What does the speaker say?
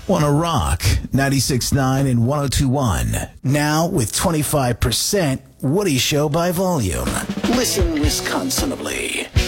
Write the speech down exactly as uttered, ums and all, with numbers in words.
Wanna rock ninety-six point nine and one oh two point one. Now with twenty-five percent Woody Show by volume. Listen Wisconsinably.